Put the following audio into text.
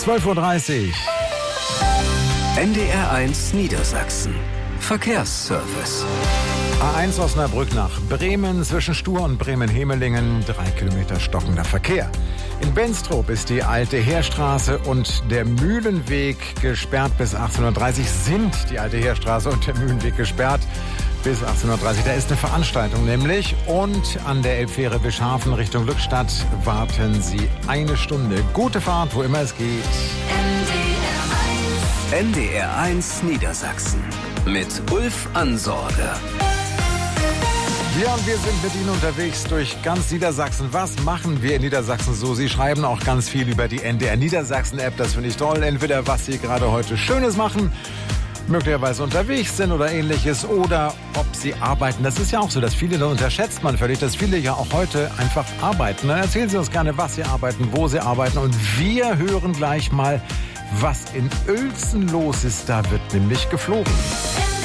12:30 Uhr. NDR1 Niedersachsen. Verkehrsservice. A1 Osnabrück nach Bremen zwischen Stur und Bremen-Hemelingen. 3 Kilometer stockender Verkehr. In Benstrup ist die alte Heerstraße und der Mühlenweg gesperrt bis 18:30 Uhr. Sind die alte Heerstraße und der Mühlenweg gesperrt bis 18:30 Uhr. Da ist eine Veranstaltung nämlich. Und an der Elbfähre Wischhafen Richtung Lückstadt warten Sie 1 Stunde. Gute Fahrt, wo immer es geht. NDR1 Niedersachsen mit Ulf Ansorge. Ja, und wir sind mit Ihnen unterwegs durch ganz Niedersachsen. Was machen wir in Niedersachsen so? Sie schreiben auch ganz viel über die NDR Niedersachsen-App. Das finde ich toll. Entweder was Sie gerade heute Schönes machen, möglicherweise unterwegs sind oder ähnliches, oder ob Sie arbeiten. Das ist ja auch so, dass viele, da unterschätzt man völlig, dass viele ja auch heute einfach arbeiten. Dann erzählen Sie uns gerne, was Sie arbeiten, wo Sie arbeiten. Und wir hören gleich mal, was in Uelzen los ist. Da wird nämlich geflogen.